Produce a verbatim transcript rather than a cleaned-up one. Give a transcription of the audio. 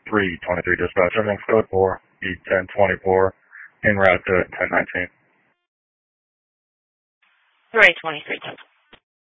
three twenty-three dispatch. Everything's code four, E ten twenty-four, en route to ten nineteen. three twenty-three.